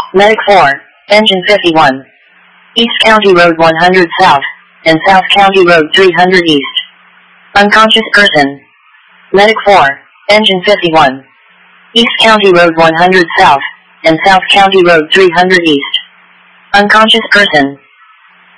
Medic 4, Engine 51. East County Road 100 South, and South County Road 300 East. Unconscious person. Medic 4, Engine 51. East County Road 100 South, and South County Road 300 East. Unconscious person.